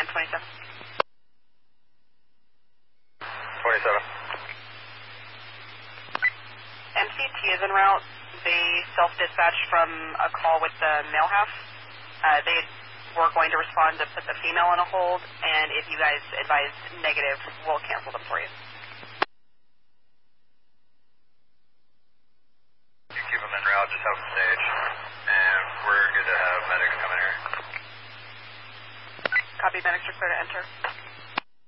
27. 27. MCT is en route. They self-dispatched from a call with the male half. They were going to respond to put the female on a hold, and if you guys advise negative, we'll cancel them for you. You keep them en route, just have them stage, and we're good to have medics come in here. Copy, medics are clear to enter.